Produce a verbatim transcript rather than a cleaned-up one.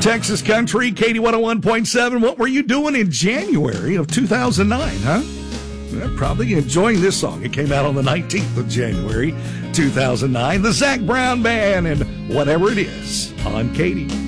Texas Country, Katie one oh one point seven. What were you doing in January of two thousand nine, huh? Well, probably enjoying this song. It came out on the nineteenth of January, two thousand nine. The Zac Brown Band and Whatever It Is on Katie.